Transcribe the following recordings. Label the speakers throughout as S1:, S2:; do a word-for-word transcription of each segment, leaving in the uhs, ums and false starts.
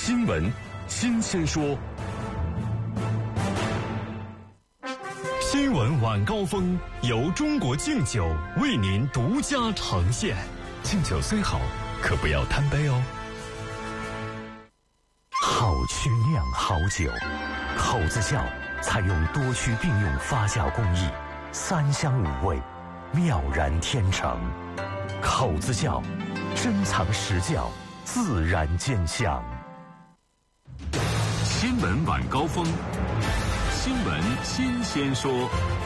S1: 新闻新鲜说，新闻晚高峰由中国敬酒为您独家呈现。敬酒虽好，可不要贪杯哦。好曲酿好酒，口子窖采用多区并用发酵工艺，三香五味，妙然天成。口子窖，珍藏实窖，自然见香。新闻晚高峰，新闻新鲜说。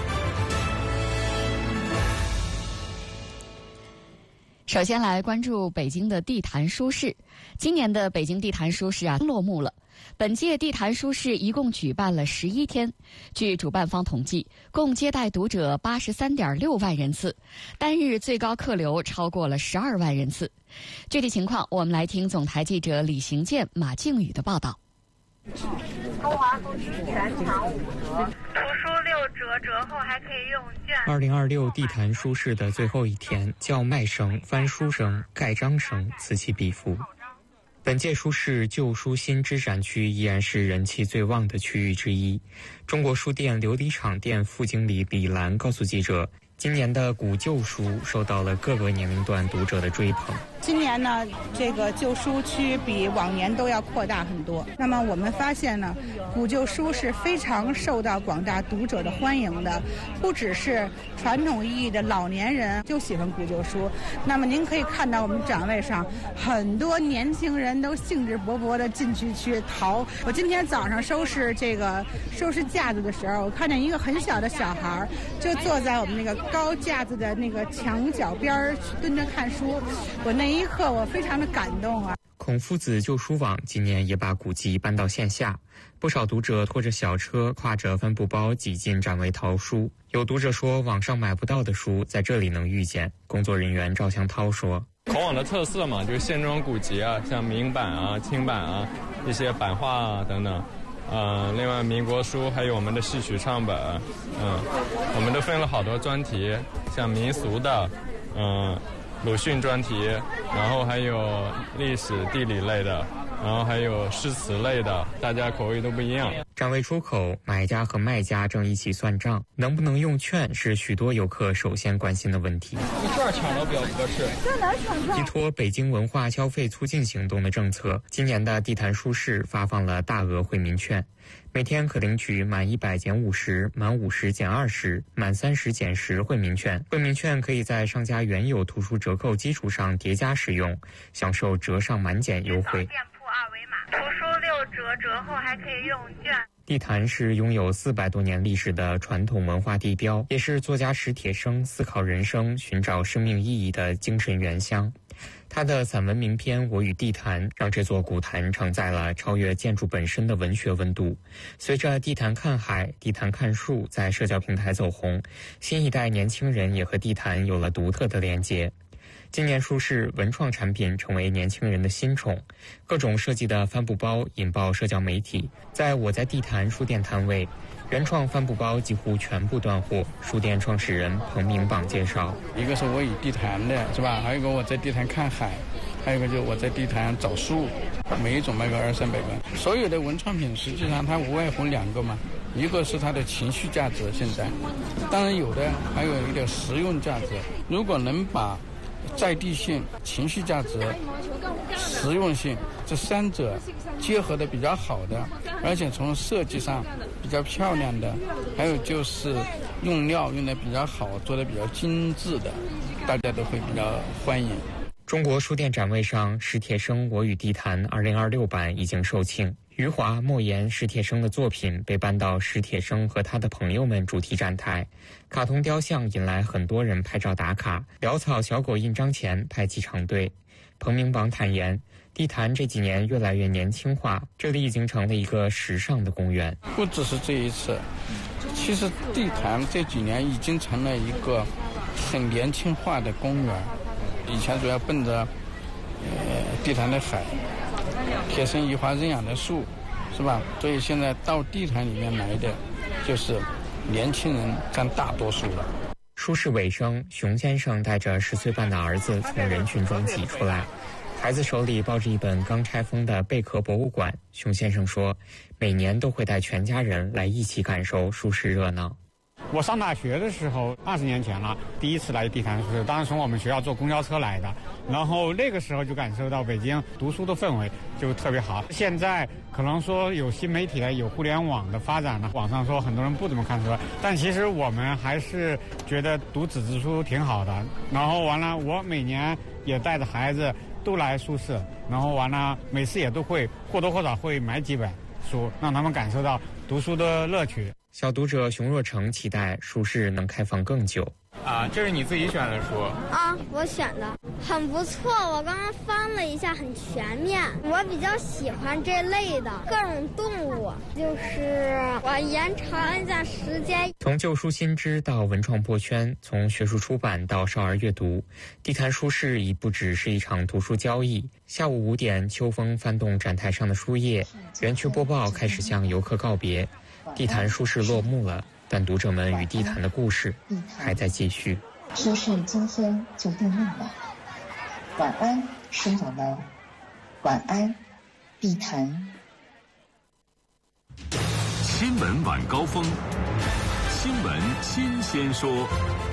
S2: 首先来关注北京的地坛书市。今年的北京地坛书市啊落幕了。本届地坛书市一共举办了十一天，据主办方统计，共接待读者八十三点六万人次，单日最高客流超过了十二万人次。具体情况，我们来听总台记者李行健、马靖宇的报道。
S3: 中华书局全场五折，图书六折，折后还可以用券。
S4: 二零二六地坛书市的最后一天，叫卖声、翻书声、盖章声此起彼伏。本届书市旧书新知展区依然是人气最旺的区域之一。中国书店琉璃厂店副经理李兰告诉记者，今年的古旧书受到了各个年龄段读者的追捧。
S5: 今年呢，这个旧书区比往年都要扩大很多。那么我们发现呢，古旧书是非常受到广大读者的欢迎的，不只是传统意义的老年人就喜欢古旧书。那么您可以看到我们展位上很多年轻人都兴致勃勃地进去去淘。我今天早上收拾这个收拾架子的时候，我看见一个很小的小孩就坐在我们那个高架子的那个墙角边蹲着看书。我那一刻我非常的感动啊！
S4: 孔夫子旧书网今年也把古籍搬到线下，不少读者拖着小车，挎着帆布包挤进展位淘书。有读者说，网上买不到的书在这里能遇见。工作人员赵向涛说，
S6: 孔网的特色嘛，就是线装古籍啊，像明版啊、清版啊，一些版画啊等等。呃，另外民国书还有我们的戏曲唱本，嗯，我们都分了好多专题，像民俗的，嗯。鲁迅专题，然后还有历史地理类的，然后还有诗词类的，大家口味都不一样。
S4: 展位出口，买家和卖家正一起算账，能不能用券是许多游客首先关心的问题。
S7: 一券抢都比较合适。
S5: 在哪抢券？
S4: 依托北京文化消费促进行动的政策，今年的地坛书市发放了大额惠民券，每天可领取满一百减五十、满五十减二十、满三十减十惠民券。惠民券可以在商家原有图书折扣基础上叠加使用，享受折上满减优惠。
S3: 店铺二维码，图书六折，折后还可以用券。
S4: 地坛是拥有四百多年历史的传统文化地标，也是作家史铁生思考人生、寻找生命意义的精神原乡。他的散文名篇《我与地坛》让这座古坛承载了超越建筑本身的文学温度。随着地坛看海、地坛看树在社交平台走红，新一代年轻人也和地坛有了独特的连结。今年书市文创产品成为年轻人的新宠，各种设计的帆布包引爆社交媒体。在我在地坛书店摊位，原创帆布包几乎全部断货。书店创始人彭明榜介绍，
S8: 一个是我与地坛的是吧，还有一个我在地坛看海，还有一个就是我在地坛找树，每一种卖个二三百个。所有的文创品实际上它无外乎两个嘛，一个是它的情绪价值，现在当然有的还有一点实用价值。如果能把在地性、情绪价值、实用性这三者结合的比较好的，而且从设计上比较漂亮的，还有就是用料用的比较好，做的比较精致的，大家都会比较欢迎。
S4: 中国书店展位上，史铁生《我与地坛》二零二六版已经售罄。余华、莫言、史铁生的作品被搬到史铁生和他的朋友们主题展台，卡通雕像引来很多人拍照打卡，潦草小狗印章前排起长队。彭明榜坦言，地坛这几年越来越年轻化，这里已经成了一个时尚的公园。
S8: 不只是这一次，其实地坛这几年已经成了一个很年轻化的公园。以前主要奔着呃地坛的海，铁生移花认养的树，是吧？所以现在到地坛里面来的，就是年轻人占大多数了。
S4: 书市尾声，熊先生带着十岁半的儿子从人群中挤出来， 孩子手里抱着一本刚拆封的贝壳博物馆，熊先生说，每年都会带全家人来一起感受书市热闹。
S9: 我上大学的时候，二十年前了，第一次来地坛书市，当时从我们学校坐公交车来的，然后那个时候就感受到北京读书的氛围就特别好。现在可能说有新媒体的，有互联网的发展了，网上说很多人不怎么看书，但其实我们还是觉得读纸质书挺好的。然后完了，我每年也带着孩子都来书市，然后完了每次也都会或多或少会买几本书，让他们感受到读书的乐趣。
S4: 小读者熊若成期待书市能开放更久。
S6: 啊，这是你自己选的书
S10: 啊？我选的，很不错。我刚刚翻了一下，很全面。我比较喜欢这类的各种动物，就是我延长一下时间。
S4: 从旧书新知到文创破圈，从学术出版到少儿阅读，地坛书市已不只是一场读书交易。下午五点，秋风翻动展台上的书页，园区播报开始向游客告别。地坛书市落幕了，但读者们与地坛的故事还在继续。
S11: 书市今天就定幕了，晚安，书友们，晚安，地坛。
S12: 新闻晚高峰，新闻新鲜说。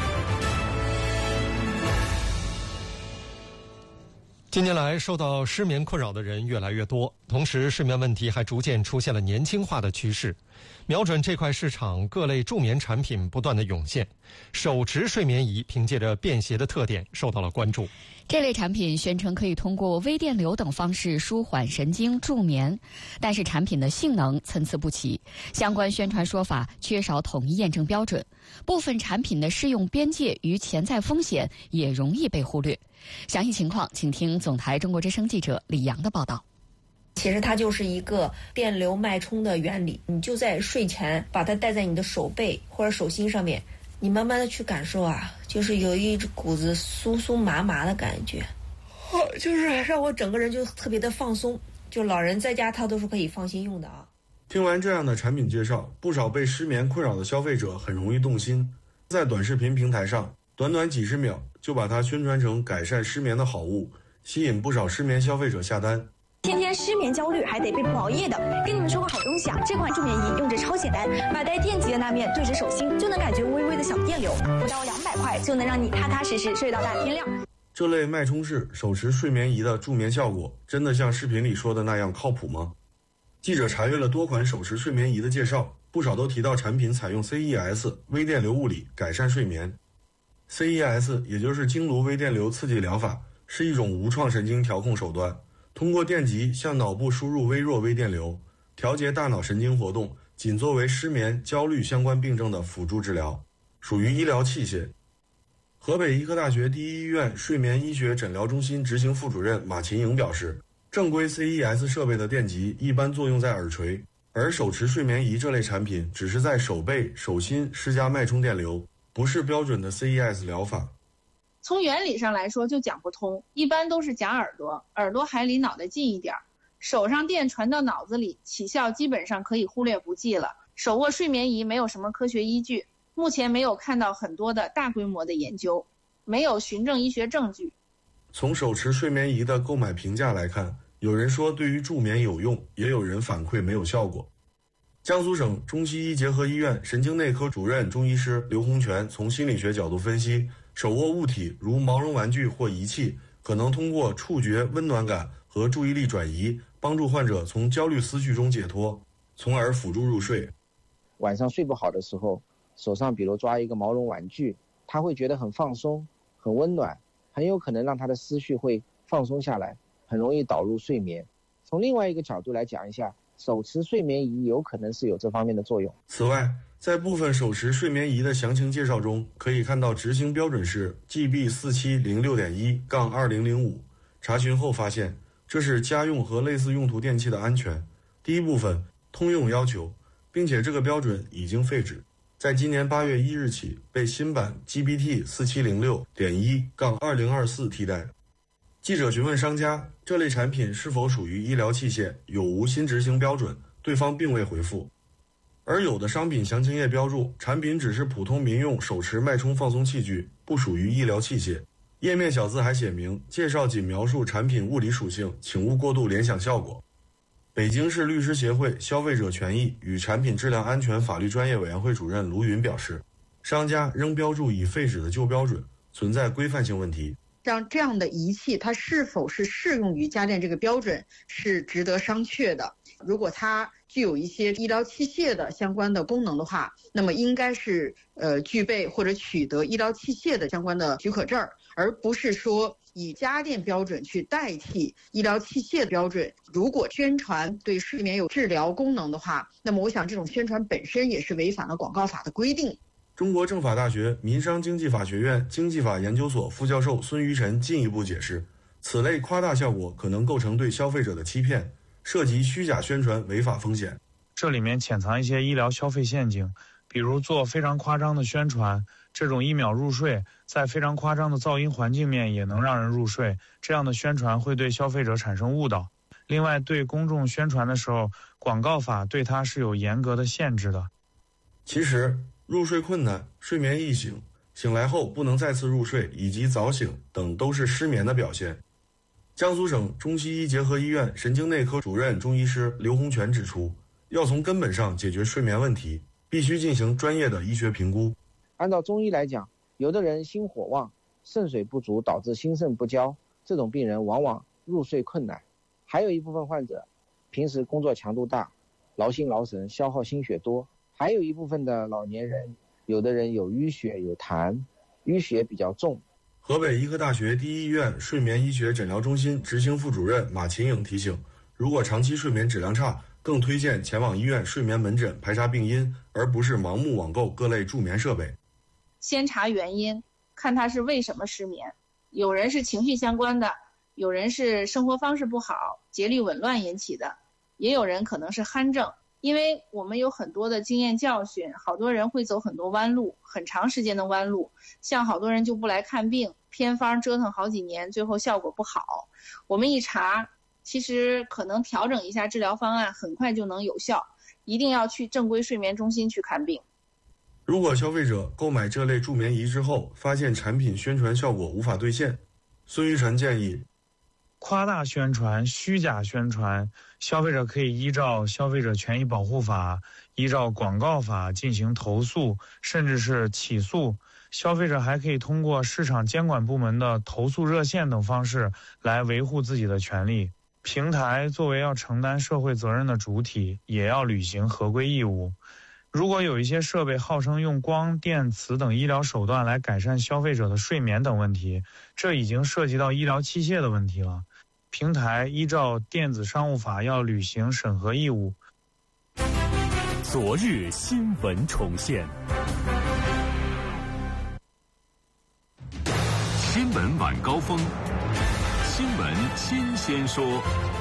S13: 近年来，受到失眠困扰的人越来越多，同时睡眠问题还逐渐出现了年轻化的趋势。瞄准这块市场，各类助眠产品不断的涌现。手持睡眠仪凭借着便携的特点受到了关注。
S2: 这类产品宣称可以通过微电流等方式舒缓神经助眠，但是产品的性能参差不齐，相关宣传说法缺少统一验证标准，部分产品的适用边界与潜在风险也容易被忽略。详细情况，请听总台中国之声记者李阳的报道。
S14: 其实它就是一个电流脉冲的原理，你就在睡前把它戴在你的手背或者手心上面，你慢慢的去感受啊，就是有一股子酥酥麻麻的感觉，哦，就是让我整个人就特别的放松，就老人在家他都是可以放心用的啊。
S15: 听完这样的产品介绍，不少被失眠困扰的消费者很容易动心，在短视频平台上短短几十秒就把它宣传成改善失眠的好物，吸引不少失眠消费者下单。
S16: 天天失眠焦虑还得被迫熬夜的，跟你们说个好东西啊！这款助眠仪用着超简单，把带电极的那面对着手心，就能感觉微微的小电流，不到两百块就能让你踏踏实实睡到大天亮。
S15: 这类脉冲式手持睡眠仪的助眠效果，真的像视频里说的那样靠谱吗？记者查阅了多款手持睡眠仪的介绍，不少都提到产品采用 C E S 微电流物理改善睡眠。C E S 也就是经颅微电流刺激疗法，是一种无创神经调控手段。通过电极向脑部输入微弱微电流，调节大脑神经活动，仅作为失眠、焦虑相关病症的辅助治疗，属于医疗器械。河北医科大学第一医院睡眠医学诊疗中心执行副主任马琴颖表示，正规 C E S 设备的电极一般作用在耳垂，而手持睡眠仪这类产品只是在手背、手心施加脉冲电流，不是标准的 C E S 疗法。
S17: 从原理上来说就讲不通，一般都是夹耳朵，耳朵还离脑袋近一点，手上电传到脑子里，起效基本上可以忽略不计了。手握睡眠仪没有什么科学依据，目前没有看到很多的大规模的研究，没有循证医学证据。
S15: 从手持睡眠仪的购买评价来看，有人说对于助眠有用，也有人反馈没有效果。江苏省中西医结合医院神经内科主任中医师刘洪全从心理学角度分析，手握物体如毛绒玩具或仪器，可能通过触觉温暖感和注意力转移，帮助患者从焦虑思绪中解脱，从而辅助入睡。
S18: 晚上睡不好的时候，手上比如抓一个毛绒玩具，他会觉得很放松，很温暖，很有可能让他的思绪会放松下来，很容易导入睡眠。从另外一个角度来讲一下，手持睡眠仪有可能是有这方面的作用。
S15: 此外，在部分手持睡眠仪的详情介绍中，可以看到执行标准是 G B 四七零六点一 二零零五， 查询后发现这是家用和类似用途电器的安全第一部分通用要求，并且这个标准已经废止，在今年八月一日起被新版 G B T 四七零六点一 二零二四 替代。记者询问商家这类产品是否属于医疗器械，有无新执行标准，对方并未回复。而有的商品详情页标注产品只是普通民用手持脉冲放松器具，不属于医疗器械。 页面小字还写明，介绍仅描述产品物理属性，请勿过度联想效果。北京市律师协会消费者权益与产品质量安全法律专业委员会主任卢云表示，商家仍标注已废止的旧标准，存在规范性问题。
S19: 像这样的仪器，它是否是适用于家电这个标准是值得商榷的。如果它具有一些医疗器械的相关的功能的话，那么应该是呃具备或者取得医疗器械的相关的许可证，而不是说以家电标准去代替医疗器械的标准。如果宣传对睡眠有治疗功能的话，那么我想这种宣传本身也是违反了广告法的规定。
S15: 中国政法大学民商经济法学院经济法研究所副教授孙于晨进一步解释，此类夸大效果可能构成对消费者的欺骗，涉及虚假宣传违法风险。
S20: 这里面潜藏一些医疗消费陷阱，比如做非常夸张的宣传，这种一秒入睡，在非常夸张的噪音环境面也能让人入睡，这样的宣传会对消费者产生误导。另外，对公众宣传的时候，广告法对它是有严格的限制的。
S15: 其实入睡困难、睡眠易醒、醒来后不能再次入睡以及早醒等都是失眠的表现。江苏省中西医结合医院神经内科主任中医师刘洪全指出，要从根本上解决睡眠问题，必须进行专业的医学评估。
S18: 按照中医来讲，有的人心火旺，肾水不足导致心肾不交，这种病人往往入睡困难。还有一部分患者平时工作强度大，劳心劳神，消耗心血多。还有一部分的老年人，有的人有淤血有痰，淤血比较重。
S15: 河北医科大学第一医院睡眠医学诊疗中心执行副主任马琴颖提醒，如果长期睡眠质量差，更推荐前往医院睡眠门诊排查病因，而不是盲目网购各类助眠设备。
S17: 先查原因，看他是为什么失眠。有人是情绪相关的，有人是生活方式不好、节律紊乱引起的，也有人可能是鼾症。因为我们有很多的经验教训，好多人会走很多弯路，很长时间的弯路，像好多人就不来看病，偏方折腾好几年，最后效果不好。我们一查，其实可能调整一下治疗方案，很快就能有效。一定要去正规睡眠中心去看病。
S15: 如果消费者购买这类助眠仪之后，发现产品宣传效果无法兑现，孙于晨建议，
S20: 夸大宣传、虚假宣传，消费者可以依照消费者权益保护法、依照广告法进行投诉，甚至是起诉。消费者还可以通过市场监管部门的投诉热线等方式来维护自己的权利。平台作为要承担社会责任的主体，也要履行合规义务。如果有一些设备号称用光电磁等医疗手段来改善消费者的睡眠等问题，这已经涉及到医疗器械的问题了。平台依照电子商务法要履行审核义务。
S1: 昨日新闻重现，
S12: 新闻晚高峰，新闻新鲜说。